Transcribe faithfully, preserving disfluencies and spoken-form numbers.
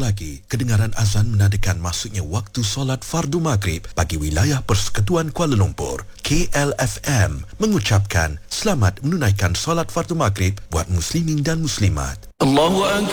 lagi, kedengaran azan menandakan masuknya waktu solat fardu maghrib bagi wilayah Persekutuan Kuala Lumpur. K L F M mengucapkan selamat menunaikan solat fardu maghrib buat muslimin dan muslimat. Allahu Akbar.